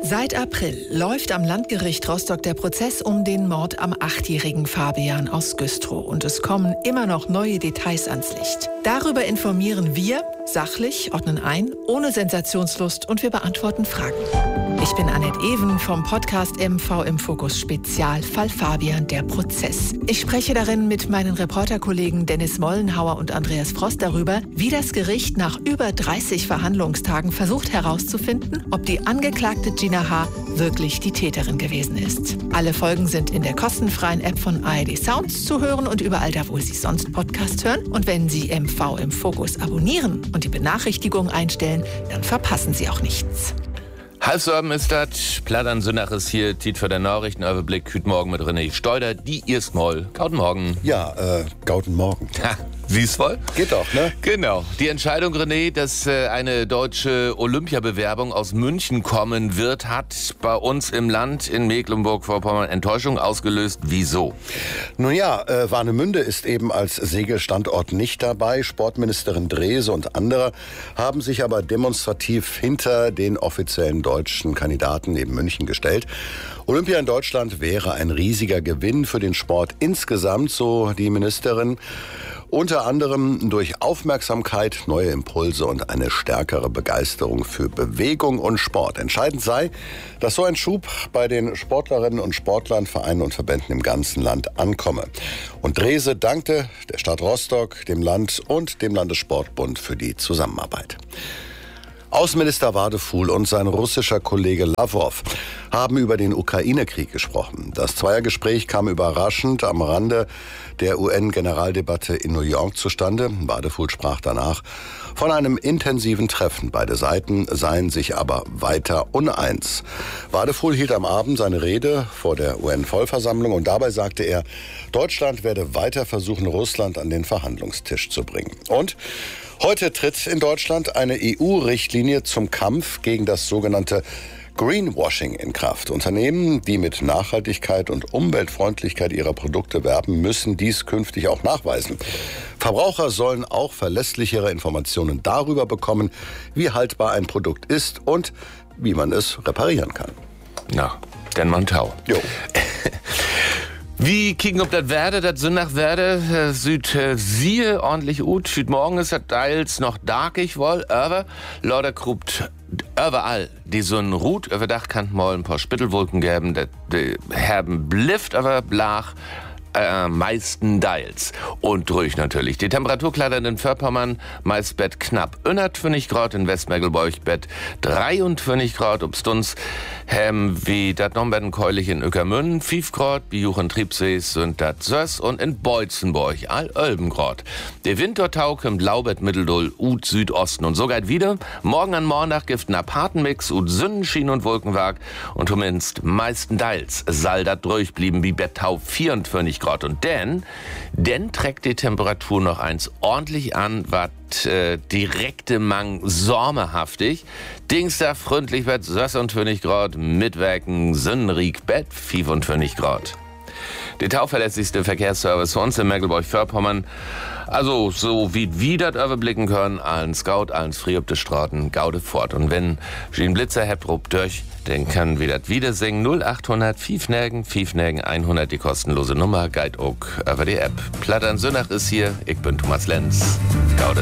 Seit April läuft am Landgericht Rostock der Prozess um den Mord am 8-jährigen Fabian aus Güstrow. Und es kommen immer noch neue Details ans Licht. Darüber informieren wir, sachlich, ordnen ein, ohne Sensationslust und wir beantworten Fragen. Ich bin Annette Even vom Podcast MV im Fokus Spezial Fall Fabian, der Prozess. Ich spreche darin mit meinen Reporterkollegen Dennis Mollenhauer und Andreas Frost darüber, wie das Gericht nach über 30 Verhandlungstagen versucht herauszufinden, ob die Angeklagte Gina H. wirklich die Täterin gewesen ist. Alle Folgen sind in der kostenfreien App von ARD Sounds zu hören und überall da, wo Sie sonst Podcast hören. Und wenn Sie MV im Fokus abonnieren und die Benachrichtigung einstellen, dann verpassen Sie auch nichts. Halb so ist das. Plattern Sünnach ist hier. Tiet für den Nachrichtenüberblick. Guten Morgen mit René Steuder. Die erst mal. Guten Morgen. Ja, guten Morgen. Ha, sieh's voll? Geht doch, ne? Genau. Die Entscheidung, René, dass eine deutsche Olympiabewerbung aus München kommen wird, hat bei uns im Land in Mecklenburg-Vorpommern Enttäuschung ausgelöst. Wieso? Nun ja, Warnemünde ist eben als Segelstandort nicht dabei. Sportministerin Drese und andere haben sich aber demonstrativ hinter den offiziellen deutschen Kandidaten neben München gestellt. Olympia in Deutschland wäre ein riesiger Gewinn für den Sport insgesamt, so die Ministerin. Unter anderem durch Aufmerksamkeit, neue Impulse und eine stärkere Begeisterung für Bewegung und Sport. Entscheidend sei, dass so ein Schub bei den Sportlerinnen und Sportlern, Vereinen und Verbänden im ganzen Land ankomme. Und Drese dankte der Stadt Rostock, dem Land und dem Landessportbund für die Zusammenarbeit. Außenminister Wadefuhl und sein russischer Kollege Lavrov haben über den Ukraine-Krieg gesprochen. Das Zweiergespräch kam überraschend am Rande der UN-Generaldebatte in New York zustande. Wadefuhl sprach danach von einem intensiven Treffen. Beide Seiten seien sich aber weiter uneins. Wadefuhl hielt am Abend seine Rede vor der UN-Vollversammlung und dabei sagte er, Deutschland werde weiter versuchen, Russland an den Verhandlungstisch zu bringen. Und heute tritt in Deutschland eine EU-Richtlinie zum Kampf gegen das sogenannte Greenwashing in Kraft. Unternehmen, die mit Nachhaltigkeit und Umweltfreundlichkeit ihrer Produkte werben, müssen dies künftig auch nachweisen. Verbraucher sollen auch verlässlichere Informationen darüber bekommen, wie haltbar ein Produkt ist und wie man es reparieren kann. Na, denn man tau. Jo. Wie kicken ob das Werde, das Sünnach Werde, Süd siehe ordentlich gut. Heute Morgen ist das teils noch darkig wohl, aber lauter krupt überall die Sonne ruht. Über Dach kann mal ein paar Spittelwolken geben, der herben Blift aber blach. Meisten Dials. Und ruhig natürlich. Die Temperaturkleider in Vorpommern, meist Bett knapp 21 Grad, in Westmergelburg Bett 23 Grad, obstuns wie dat Nombetten keulig in Ueckermünde 5 Grad, wie Juch in Triebsees sind dat 6 und in Beutzenburg all 11 Grad. Der Wind dort tauk im Laubett Mitteldull ut Südosten und so geht wieder. Morgen an Mornach gibt ein Apartenmix ut Sonnenschien und Wolkenwag und zumindest meisten Dials soll dat durchblieben wie Bettau 24 Grad. Und denn trägt die Temperatur noch eins ordentlich an, wat direkte Mang sormehaftig. Dings da freundlich wird 26 Grad, mitwerken Sonnenrieg Bett 25 Grad. Der tauverlässlichste Verkehrsservice für uns in Mecklenburg-Vorpommern. Also, so wie wir das überblicken können, allen Scout, allen Free auf die Straßen, gaude fort. Und wenn Sie einen Blitzer habt, rupt durch, dann können wir das wieder singen. 0800 5 100, die kostenlose Nummer, Guide auch über die App. Plattern Sünnach ist hier, ich bin Thomas Lenz. Gaude